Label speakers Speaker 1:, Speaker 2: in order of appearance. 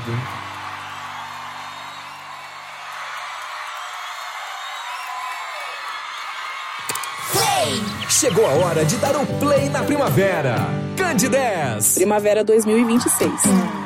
Speaker 1: Chegou a hora de dar o play na primavera. Candidez.
Speaker 2: Primavera 2026.